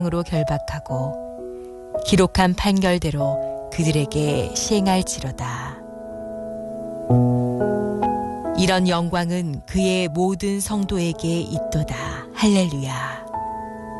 으로 결박하고 기록한 판결대로 그들에게 시행할지로다. 이런 영광은 그의 모든 성도에게 있도다. 할렐루야.